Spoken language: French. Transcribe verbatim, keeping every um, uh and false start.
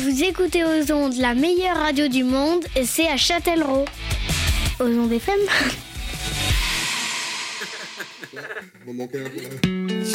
Vous écoutez aux ondes la meilleure radio du monde et c'est à Châtellerault. Aux ondes F M.